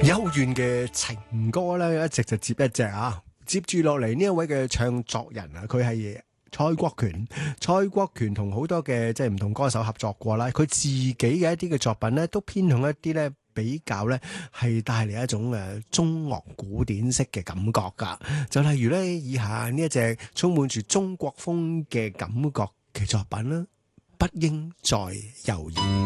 幽怨嘅情歌咧，一隻就接一隻啊！接住落嚟呢一位嘅唱作人啊，佢係蔡國權。蔡國權同好多嘅即係唔同歌手合作過啦，佢自己嘅一啲嘅作品咧，都偏向一啲咧比較咧係帶嚟一種中樂古典式嘅感覺噶。就例如咧以下呢一隻充滿住中國風嘅感覺嘅作品啦，不應再猶豫。